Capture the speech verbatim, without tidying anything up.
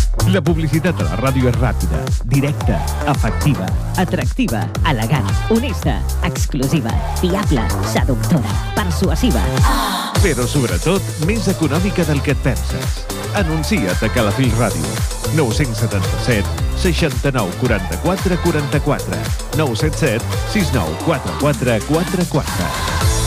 La publicitat a la ràdio és ràpida, directa, efectiva, atractiva, elegant, honesta, exclusiva, fiable, seductora, persuasiva. Però, sobretot, més econòmica del que et penses. Anuncia't a Calafell Ràdio. nou set set, seixanta-nou, quaranta-quatre, quaranta-quatre. nou set set, sis nou quatre quatre quatre quatre.